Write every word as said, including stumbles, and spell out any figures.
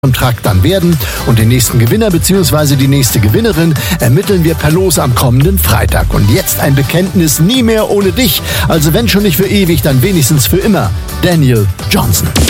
Trakt dann werden und den nächsten Gewinner bzw. die nächste Gewinnerin ermitteln wir per Los am kommenden Freitag. Und jetzt ein Bekenntnis: nie mehr ohne dich. Also wenn schon nicht für ewig, dann wenigstens für immer. Daniel Johnston.